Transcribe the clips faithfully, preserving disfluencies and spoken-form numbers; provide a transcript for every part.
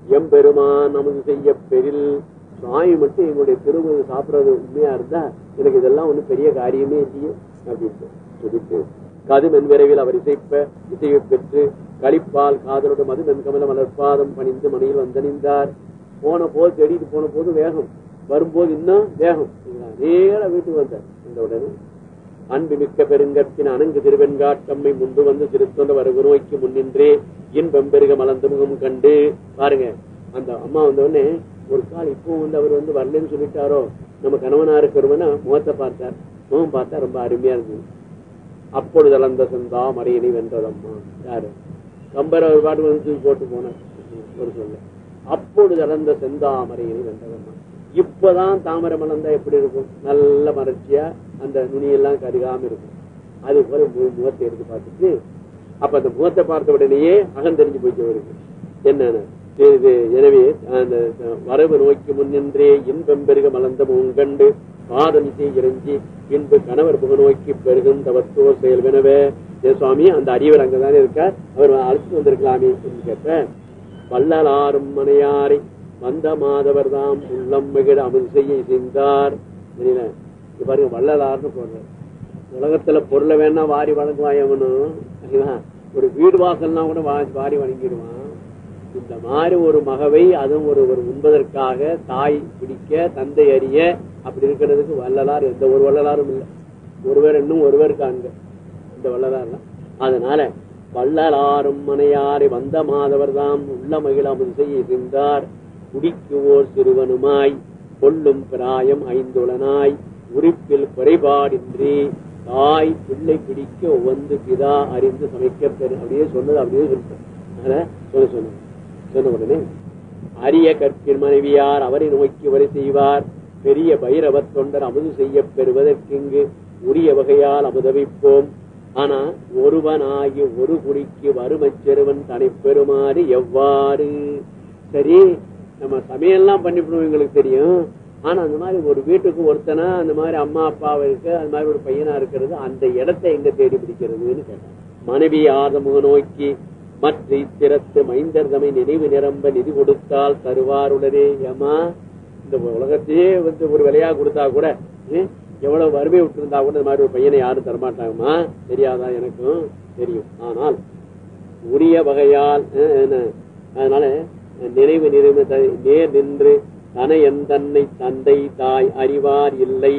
எம்பெருமான் நமது செய்ய பெரில். சுவாமி மட்டும் எங்களுடைய திருமணம் சாப்பிடறது உண்மையா இருந்தா எனக்கு இதெல்லாம் ஒண்ணு பெரிய காரியமே இல்லையே அப்படின்னு சொல்லிட்டு கதுமென் விரைவில் அவர் இசைப்ப இசையை பெற்று களிப்பால் காதலோட மதுமென் கமல மலர்பாதம் பணிந்து மணியில் வந்தணிந்தார். போன போது தேடிட்டு போன போது வேகம், வரும்போது இன்னும் வேகம். நேர வீட்டுக்கு வந்தார். இந்த உடனே அன்பு மிக்க பெருங்கற்பின் அணங்கு திருவெண்காட்டம்மை முன்பு வந்து திருத்தொண்ட வரவு நோய்க்கு முன்னின்றே இன்பம் பெருக மலர்ந்த முகம் கண்டு. பாருங்க, அந்த அம்மா வந்தவுடனே ஒரு கால் இப்போ வந்து அவர் வந்து வரலன்னு சொல்லிட்டாரோ, நம்ம கணவனா இருக்கிறவனா முகத்தை பார்த்தார். முகம் பார்த்தா ரொம்ப அருமையா இருந்தது. அப்பொழுது அளந்த செந்தா மறையனை வென்றதம்மா. யாரு? கம்பர் அவர் பாட்டு வந்து போட்டு போனார் ஒரு சொல்ல. அப்பொழுது அளந்த செந்தா மறையனை வென்றதம்மா. இப்பதான் தாமரை மலர்ந்தா எப்படி இருக்கும்? நல்ல மலர்ச்சியா அந்த நுனியெல்லாம் கருகாம இருக்கும். அது போல முகத்தை எடுத்து பார்த்துட்டு, அப்ப அந்த முகத்தை பார்த்த உடனேயே அகந்தெரிஞ்சு போயிட்டு என்னன்னு. எனவே அந்த வரவு நோய்க்கு முன்னின்றே இன்பம் பெருக மலர்ந்த முகம் கண்டு பாதமிசை இறைஞ்சி பின்பு கணவர் முக நோக்கி பெருகும் தவத்தோ செயல்வெனவே. சுவாமி அந்த அறிவர் அங்கதானே இருக்கார், அவர் அழைச்சிட்டு வந்திருக்கலாமே என்று கேட்ட, வள்ளலாரும் மனையாரை வந்த மாதவர் தாம் உள்ளம் மகிழ அமுது செய்ய செய்தார். பாருங்க, வள்ளலார்னு போடுறார். உலகத்துல பொருளை வேணா வாரி வழங்குவாயவனும், ஒரு வீடு வாசல்னா கூட வாரி வணங்கிடுவான். இந்த மாதிரி ஒரு மகவை, அதுவும் ஒரு ஒரு உண்பதற்காக தாய் பிடிக்க தந்தை அறிய அப்படி இருக்கிறதுக்கு வள்ளலார் எந்த ஒரு வள்ளலாரும் இல்லை. ஒருவர் இன்னும் ஒருவர் காண்க இந்த வள்ளலார்லாம். அதனால வள்ளலாரும் மனையாரை வந்த மாதவர் தாம் உள்ள மகிழ அமுது செய்ய செய்தார். குடிக்குவோர் சிறுவனுமாய் கொள்ளும் பிராயம் ஐந்துளனாய் உறுப்பில் குறைபாடின்றி தாய் பிள்ளை பிடிக்க ஒவ்வொன்று பிதா அறிந்து சமைக்க பெரு. அப்படியே சொன்னது அப்படியே சொல்லிட்டேன். சொல்ல சொன்ன சொன்ன உடனே அரிய கற்பின் மனைவியார் அவரை நோக்கி வரை செய்வார். பெரிய பைரவத் தொண்டர் அமுது செய்ய பெறுவதற்கு இங்கு உரிய வகையால் அமுதவிப்போம். ஆனா ஒருவனாகி ஒரு குடிக்கு வறுமச் செருவன் தனி பெறுமாறு எவ்வாறு? சரி, நம்ம சமையல்லாம் பண்ணிவிடுவோம், எங்களுக்கு தெரியும். ஆனா அந்த மாதிரி ஒரு வீட்டுக்கு ஒருத்தனா அந்த மாதிரி அம்மா அப்பாவை இருக்கு, அது மாதிரி ஒரு பையனா இருக்கிறது, அந்த இடத்தை எங்க தேடி பிடிக்கிறதுன்னு கேட்டாங்க. மனைவி ஆதமுக நோக்கி மற்ற திறத்து மைந்தர் தமை நினைவு நிரம்ப நிதி கொடுத்தால் தருவாருடனே. ஏமா, இந்த உலகத்தையே வந்து ஒரு விலையா கொடுத்தா கூட, எவ்வளவு வறுமை விட்டுருந்தா கூட இந்த மாதிரி ஒரு பையனை யாரும் தரமாட்டாங்கம்மா. தெரியாதா? எனக்கும் தெரியும். ஆனால் உரிய வகையால் அதனால நினைவு நிறைவு நேர் நின்று தன என் தன்னை தந்தை தாய் அறிவார் இல்லை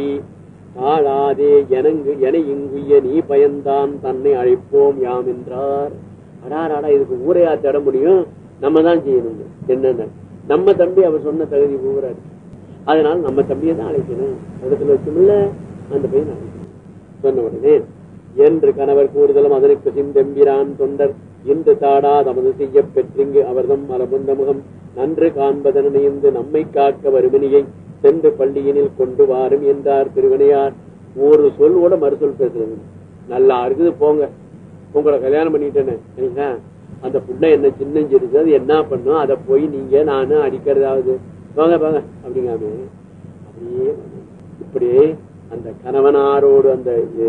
தாழாதே எனங்கு என இங்குய நீ பயந்தான் தன்னை அழைப்போம் யாம் என்றார். அடாராடா, இதுக்கு ஊரையா தேட முடியும்? நம்ம தான் செய்யணும். என்னென்ன நம்ம தம்பி அவர் சொன்ன தகுதி ஊராரு. அதனால நம்ம தம்பியை தான் அழைக்கணும். இடத்துல வச்சுமில்ல அந்த பையன் அழைக்கணும். சொன்ன உடனே என்று கணவர் கூறுதலும் அதற்கு சிந்தெம்பிரான் தொண்டர் இன்று தாடா தமது செய்ய பெற்றிங்கு அவர்தம் மரபுந்த முகம் நன்று காண்பதன் இணைந்து நம்மை காக்க வருமணியை சென்று பள்ளியினில் கொண்டு வாரும் என்றார் திருவினையார். ஒரு சொல் கூட மறுசொல் பேசுறது நல்லா இருக்குது. போங்க, உங்களை கல்யாணம் பண்ணிட்டேன்னு அந்த புண்ணை என்ன சின்னஞ்சிருக்கு, அது என்ன பண்ணும், அதை போய் நீங்க நானும் அடிக்கிறதாவது வாங்க வாங்க அப்படிங்காம அப்படியே இப்படியே அந்த கணவனாரோடு அந்த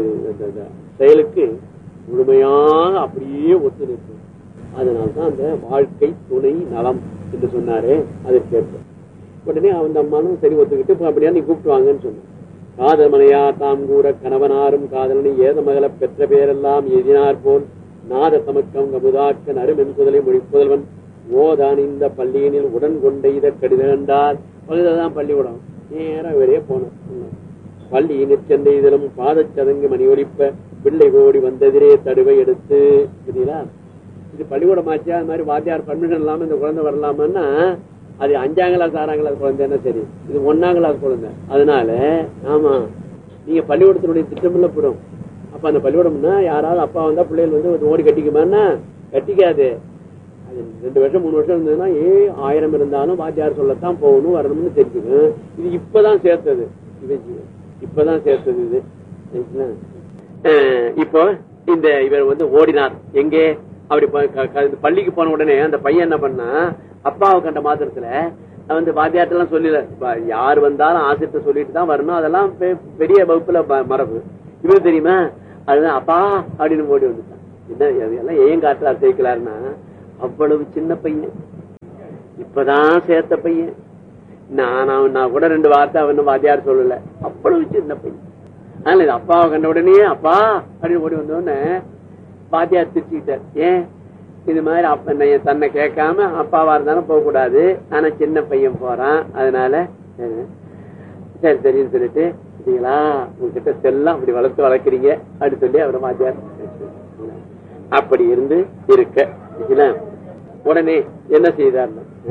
செயலுக்கு முழுமையாக அப்படியே ஒத்து நிற்கும். அதனால்தான் அந்த வாழ்க்கை துணை நலம் என்று சொன்னாரே, அதற்கேற்ப உடனே அந்த அம்மானும் சரி ஒத்துக்கிட்டு அப்படியா நீ கூப்பிட்டு வாங்கன்னு சொன்னான். காதல் மனையா தாம் கூற கணவனாரும் காதலனை ஏத மகள பெற்ற பேரெல்லாம் எதினார் போல் நாத தமக்கம் கமுதாக்க நறுமென் குதலை மொழிப்புதல்வன் ஓதான் இந்த பள்ளியினில் உடன் கொண்ட இத கடித கண்டார். பகுதிதான் பள்ளிக்கூடம். நேரம் இவரே போனோம். பள்ளியினிற் சென்ற இதழும் பாதச்சதங்கு மணி ஒலிப்ப பிள்ளை கோடி வந்ததிரே தடுவை எடுத்து. புரியுதா? இது பள்ளிக்கூடம் ஆச்சா? அது மாதிரி வாத்தியார் பர்மிஷன் இல்லாம இந்த குழந்தை வரலாமன்னா அது அஞ்சாம் கிளாஸ் ஆறாம் கிளாஸ் குழந்தைன்னா சரி, இது ஒன்னாம் கிளாஸ் குழந்தை. அதனால ஆமா, நீங்க பள்ளிக்கூடத்தினுடைய திட்டமில்ல போடும். அப்ப அந்த பள்ளிக்கூடம்னா யாராவது அப்பா வந்தா பிள்ளைகள் வந்து ஓடி கட்டிக்குமான்னா கட்டிக்காது. அது ரெண்டு வருஷம் மூணு வருஷம் இருந்ததுன்னா ஏ ஆயிரம் இருந்தாலும் வாத்தியார் சொல்லத்தான் போகணும் வரணும்னு தெரிஞ்சுக்கணும். இது இப்பதான் சேர்த்தது, இப்பதான் சேர்த்தது இது. இப்போ இந்த இவர் வந்து ஓடினார் எங்கே? அப்படி பள்ளிக்கு போன உடனே அந்த பையன் என்ன பண்ணா, அப்பாவை கண்ட மாத்திரத்துல வந்து வாத்தியார்ட்டெல்லாம் சொல்லல, யார் வந்தாலும் ஆசிரியத்தை சொல்லிட்டு தான் வரணும், அதெல்லாம் பெரிய வகுப்புல மரபு. இவரு தெரியுமா, அதுதான் அப்பா அப்படின்னு ஓடி வந்துட்டான். என்ன எல்லாம் ஏன் காட்டுறாரு சேர்க்கலாருன்னா, அவ்வளவு சின்ன பையன். இப்ப இப்பதான் சேர்த்த பையன். நான் நான் கூட ரெண்டு வார்த்தை அவன் வாத்தியார் சொல்லல, அவ்வளவு சின்ன பையன். அதனால இது அப்பாவை கண்ட உடனே அப்பா அப்படின்னு ஓடி வந்தோடனே வாத்தியார் திட்டிட்டார். ஏன் இது மாதிரி அப்ப தன்னை கேட்காம அப்பாவா இருந்தாலும் போக கூடாது, ஆனா சின்ன பையன் போறான், அதனால சரி சரின்னு சொல்லிட்டு சரிங்களா உங்ககிட்ட செல்லாம் அப்படி வளர்த்து வளர்க்குறீங்க அப்படின்னு சொல்லி அவரை வாத்தியார் அப்படி இருந்து இருக்க உடனே என்ன செய்தார்,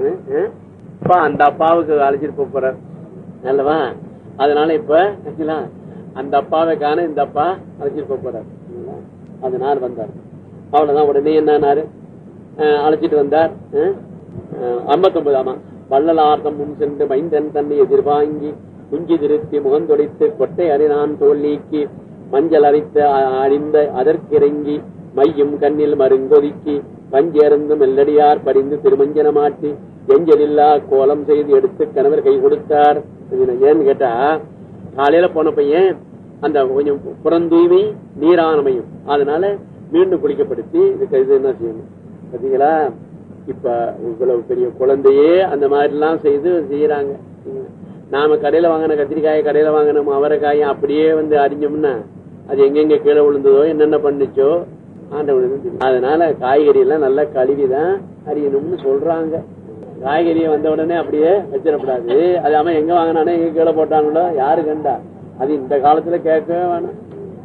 அந்த அப்பாவுக்கு அழைச்சிட்டு போறார் அல்லவா. அதனால இப்ப அந்த அப்பாவை காண இந்த அப்பா அழைச்சிட்டு போறார். அதனால வந்தார். அவ்வளவுதான். உடனே என்னாரு அழைச்சிட்டு வந்தார். ஐம்பத்தி ஒன்பது ஆமா வள்ளலார்த்தம் முன் சென்று மைந்தன் தன்னை எதிர்வாங்கி குஞ்சி திருத்தி முகந்தொடித்து கொட்டை அறிநான் தோல் நீக்கி மஞ்சள் அரைத்து அழிந்த அதற்கிறங்கி மையும் கண்ணில் மருங்கொதுக்கி பஞ்சேர்ந்து மெல்லடியார் படிந்து திருமஞ்சன மாட்டி எஞ்சலில்லா கோலம் செய்து எடுத்து கணவர் கை கொடுத்தார். ஏன்னு கேட்டா காலையில போன பையன் அந்த கொஞ்சம் புறந்தூய்மை நீரானமையும், அதனால மீண்டும் குளிக்கப்படுத்தி இதுக்கு இது என்ன செய்யணும் பாத்தீங்களா. இப்ப இவ்வளவு பெரிய குழந்தையே அந்த மாதிரி எல்லாம் செய்து செய்யறாங்க. நாம கடையில வாங்கின கத்திரிக்காயை கடையில வாங்கின அவரைக்காயும் அப்படியே வந்து அறிஞ்சோம்னா அது எங்கெங்க கீழே விழுந்ததோ என்னென்ன பண்ணுச்சோ ஆண்டவனுக்கு. அதனால காய்கறி எல்லாம் நல்லா கழுவிதான் அறியணும்னு சொல்றாங்க. காய்கறியை வந்த உடனே அப்படியே வச்சிடக்கூடாது. அது அவன் எங்க வாங்கினானே எங்க கீழே போட்டாங்களோ யாரு கண்டா, அது இந்த காலத்துல கேட்கவே வேணாம்.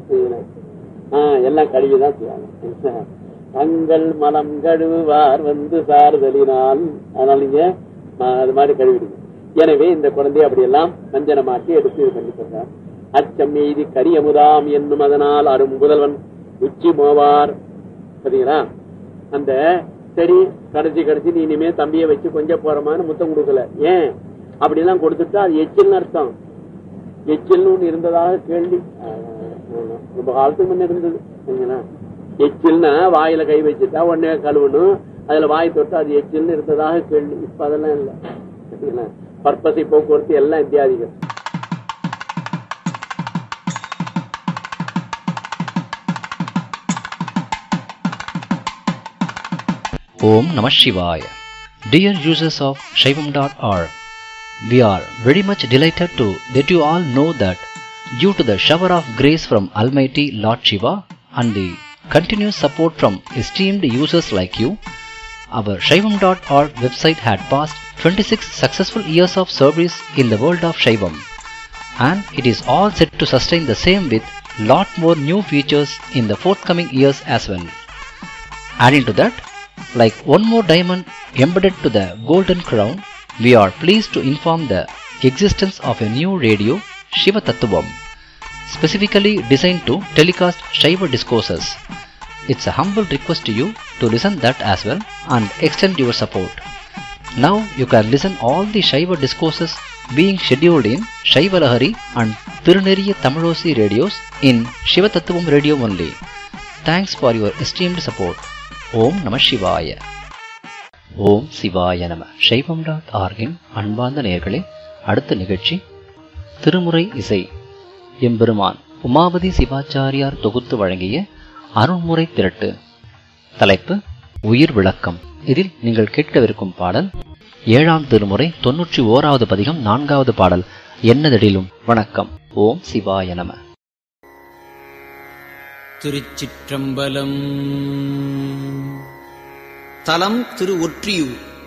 ஆஹ் எல்லாம் கழுவிதான் செய்வாங்க. தங்கள் மலம் கழுவுவார் வந்து சாறுதலினால், அதனால நீங்க அது மாதிரி கழுவிடுங்க. எனவே இந்த குழந்தைய அப்படியெல்லாம் மஞ்சன மாட்டி எடுத்து இது பண்ணி சொல்றார். அச்சம் எய்தி கரியமுதாம் என்னும் அதனால் அரும் முதல்வன் உச்சி மோவார். சரிங்களா. அந்த சரி கடைசி கடைசி நீ இனிமே தம்பியை வச்சு கொஞ்சம் போறமான முத்தம் கொடுக்கல. ஏன் அப்படி எல்லாம் கொடுத்துட்டா அது எச்சில்னு அர்த்தம். எச்சில்னு ஒண்ணு இருந்ததாக கேள்வி ரொம்ப காலத்துக்கு முன்ன இருந்தது. சரிங்களா. எச்சில்னா வாயில கை வச்சுட்டா உடனே கழுவணும், அதுல வாய் தொட்டு அது எச்சில்னு இருந்ததாக கேள்வி. இப்ப அதெல்லாம் இல்லை. சரிங்களா. பற்பசை போக்குவரத்து எல்லாம் இத்தியாதிகள். Om Namah Shivaya. Dear users of Shaivam dot org, we are very much delighted to let you all know that due to the shower of grace from Almighty Lord Shiva and the continuous support from esteemed users like you, our Shaivam dot org website had passed twenty-six successful years of service in the world of Shaivam, and it is all set to sustain the same with lot more new features in the forthcoming years as well. Adding to that, like one more diamond embedded to the golden crown, we are pleased to inform the existence of a new radio, Shiva Tattvam, specifically designed to telecast Shiva discourses. It's a humble request to you to listen that as well and extend your support. Now you can listen all the Shiva discourses being scheduled in Shiva Lahari and Tiruneriya Tamilosi radios in Shiva Tattvam radio only. Thanks for your esteemed support. Om Namah Shivaya. Om Sivaya Nama. Shaivam dot org இன் அன்பார்ந்த நேயர்களே, அடுத்த நிகழ்ச்சி திருமுறை இசை. எம்பெருமான் உமாபதி சிவாச்சாரியார் தொகுத்து வழங்கிய அருண்முறை திரட்டு. தலைப்பு உயிர் விளக்கம். இதில் நீங்கள் கேட்கவிருக்கும் பாடல் ஏழாம் திருமுறை தொன்னூற்றி ஓராவது பதிகம் நான்காவது பாடல். என்னதெடிலும். வணக்கம். ஓம் சிவாய நம. திருச்சிற்றம்பலம். தலம் திரு ஒற்றியூர்.